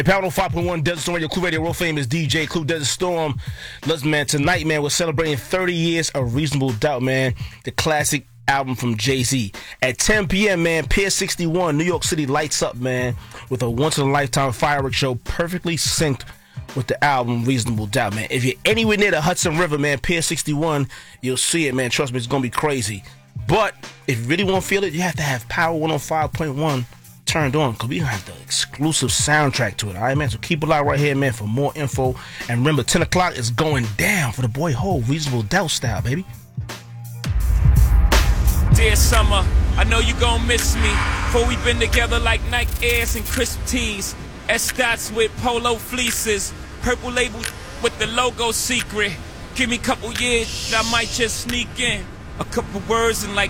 Pound on 5.1 Desert Storm, your Clue Radio world famous DJ Clue Desert Storm. Listen, man, tonight, man, we're celebrating 30 years of Reasonable Doubt, man. The classic album from Jay-Z. At 10 p.m., man, Pier 61, New York City lights up, man, with a once-in-a-lifetime fireworks show perfectly synced with the album Reasonable Doubt, man. If you're anywhere near the Hudson River, man, Pier 61, you'll see it, man. Trust me, it's going to be crazy. But if you really want to feel it, you have to have Power 105.1 turned on, because we gonna have the exclusive soundtrack to it. All right, man, so keep it locked right here, man, for more info. And remember, 10 o'clock is going down for the boy Ho, Reasonable Doubt style, baby. Dear Summer, I know you gon' miss me, for we been together like Nike Airs and crisp tees, S-Dots with polo fleeces, purple label with the logo secret. Give me a couple years, I might just sneak in a couple words and like